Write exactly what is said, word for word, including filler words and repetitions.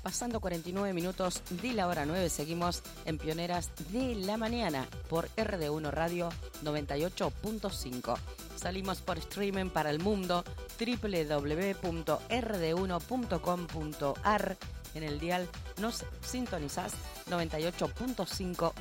pasando cuarenta y nueve minutos de la hora nueve, seguimos en Pioneras de la Mañana por R D uno Radio noventa y ocho punto cinco. Salimos por streaming para el mundo, doble u doble u doble u punto r d uno punto com punto a r. En el dial nos sintonizás noventa y ocho punto cinco